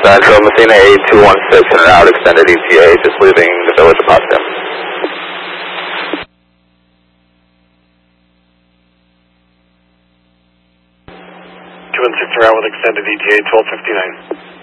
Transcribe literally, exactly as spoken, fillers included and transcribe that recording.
Central, Messina eight two one six in and out, extended E T A, just leaving the village of Potsdam. two one six around with extended E T A, twelve fifty-nine.